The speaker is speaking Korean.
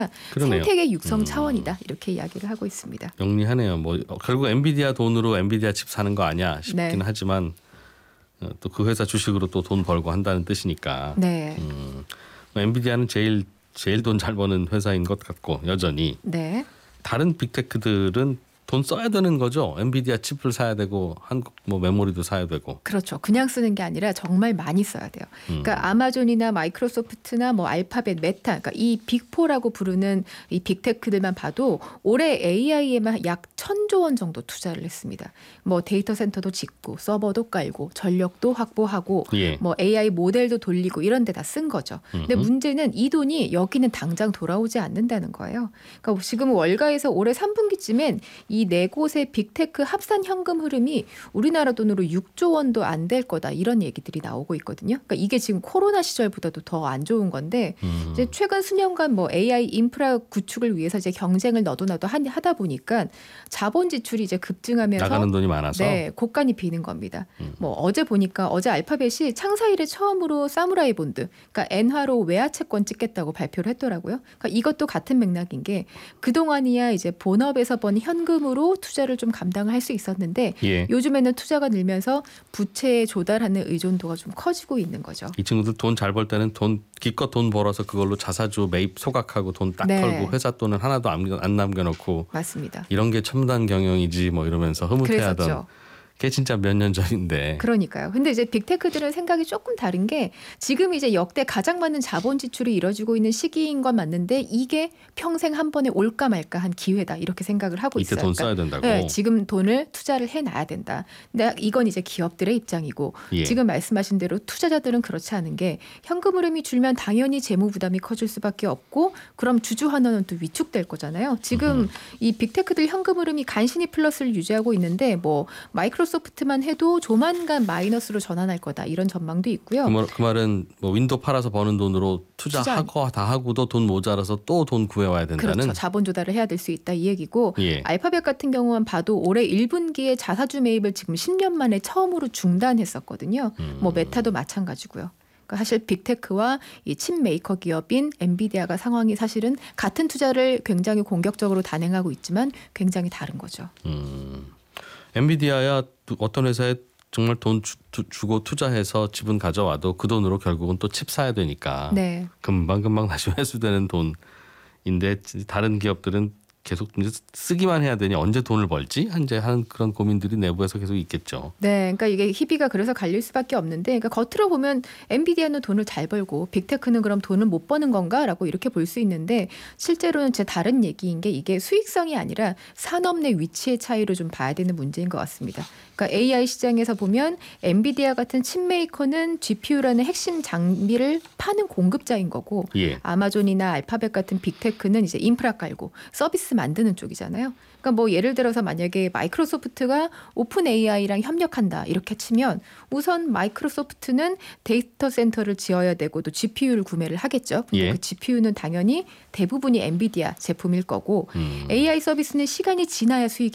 그러네요. 생태계 육성 차원이다 이렇게 이야기를 하고 있습니다. 영리하네요. 뭐 결국 엔비디아 돈으로 엔비디아 칩 사는 거 아니야 싶긴 네. 하지만 또 그 회사 주식으로 또 돈 벌고 한다는 뜻이니까. 네. 엔비디아는 제일 돈 잘 버는 회사인 것 같고 여전히. 네. 다른 빅테크들은 돈 써야 되는 거죠. 엔비디아 칩을 사야 되고 한국 뭐 메모리도 사야 되고. 그렇죠. 그냥 쓰는 게 아니라 정말 많이 써야 돼요. 그러니까 아마존이나 마이크로소프트나 뭐 알파벳, 메타, 그러니까 이 빅4라고 부르는 이 빅테크들만 봐도 올해 AI에만 약 1,000조 원 정도 투자를 했습니다. 뭐 데이터 센터도 짓고 서버도 깔고 전력도 확보하고 예. 뭐 AI 모델도 돌리고 이런 데 다 쓴 거죠. 근데 문제는 이 돈이 여기는 당장 돌아오지 않는다는 거예요. 그러니까 지금 월가에서 올해 3분기쯤엔 이 네 곳의 빅테크 합산 현금 흐름이 우리나라 돈으로 6조 원도 안 될 거다 이런 얘기들이 나오고 있거든요. 그러니까 이게 지금 코로나 시절보다도 더 안 좋은 건데 이제 최근 수년간 뭐 AI 인프라 구축을 위해서 이제 경쟁을 너도나도 하다 보니까 자본 지출이 이제 급증하면서 나가는 돈이 많아서. 네, 곳간이 비는 겁니다. 뭐 어제 보니까 어제 알파벳이 창사 이래 처음으로 사무라이 본드, 그러니까 엔화로 외화 채권 찍겠다고 발표를 했더라고요. 그러니까 이것도 같은 맥락인 게 그동안이야 이제 본업에서 번 현금으로 투자를 좀 감당을 할 수 있었는데 예. 요즘에는 투자가 늘면서 부채에 조달하는 의존도가 좀 커지고 있는 거죠. 이 친구들 돈 잘 벌 때는 기껏 돈 벌어서 그걸로 자사주 매입 소각하고 돈 딱 네. 털고 회사 돈은 하나도 안 남겨놓고 맞습니다. 이런 게 첨단 경영이지 뭐 이러면서 흐뭇해하던 그랬었죠. 게 진짜 몇 년 전인데. 그러니까요. 근데 이제 빅테크들은 생각이 조금 다른 게 지금 이제 역대 가장 많은 자본 지출이 이뤄지고 있는 시기인 건 맞는데 이게 평생 한 번에 올까 말까 한 기회다 이렇게 생각을 하고 이때 있어요. 돈 써야 된다고. 네, 지금 돈을 투자를 해놔야 된다. 근데 이건 이제 기업들의 입장이고 예. 지금 말씀하신 대로 투자자들은 그렇지 않은 게 현금 흐름이 줄면 당연히 재무 부담이 커질 수밖에 없고 그럼 주주 환원은 또 위축될 거잖아요. 지금 이 빅테크들 현금 흐름이 간신히 플러스를 유지하고 있는데 뭐 마이크로소프트만 해도 조만간 마이너스로 전환할 거다 이런 전망도 있고요. 그 말은 뭐 윈도우 팔아서 버는 돈으로 투자하고 다 하고도 돈 모자라서 또 돈 구해와야 된다는. 그렇죠. 자본 조달을 해야 될 수 있다 이 얘기고 예. 알파벳 같은 경우만 봐도 올해 1분기에 자사주 매입을 지금 10년 만에 처음으로 중단했었거든요. 뭐 메타도 마찬가지고요. 그러니까 사실 빅테크와 이 칩 메이커 기업인 엔비디아가 상황이 사실은 같은 투자를 굉장히 공격적으로 단행하고 있지만 굉장히 다른 거죠. 엔비디아야 어떤 회사에 정말 돈 주고 투자해서 지분 가져와도 그 돈으로 결국은 또 칩 사야 되니까 네. 금방 다시 회수되는 돈인데 다른 기업들은 계속 쓰기만 해야 되니 언제 돈을 벌지? 이제 하는 그런 고민들이 내부에서 계속 있겠죠. 네, 그러니까 이게 희비가 그래서 갈릴 수밖에 없는데, 그러니까 겉으로 보면 엔비디아는 돈을 잘 벌고 빅테크는 그럼 돈을 못 버는 건가라고 이렇게 볼 수 있는데 실제로는 제 다른 얘기인 게 이게 수익성이 아니라 산업 내 위치의 차이로 좀 봐야 되는 문제인 것 같습니다. 그러니까 AI 시장에서 보면 엔비디아 같은 칩메이커는 GPU라는 핵심 장비를 파는 공급자인 거고, 예. 아마존이나 알파벳 같은 빅테크는 이제 인프라 깔고 서비스 만드는 쪽이잖아요. 그러니까 뭐 예를 들어서 만약에 마이크로소프트가 오픈 AI랑 협력한다 이렇게 치면 우선 마이크로소프트는 데이터 센터를 지어야 되고 또 GPU를 구매를 하겠죠. 근데 예. 그 GPU는 당연히 대부분이 엔비디아 제품일 거고 AI 서비스는 시간이 지나야 수익이